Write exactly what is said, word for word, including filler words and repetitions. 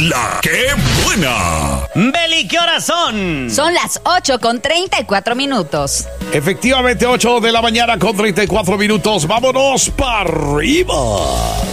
La que buena. Beli, ¿qué horas son? Son las ocho con treinta y cuatro minutos. Efectivamente, ocho de la mañana con treinta y cuatro minutos. Vámonos para arriba.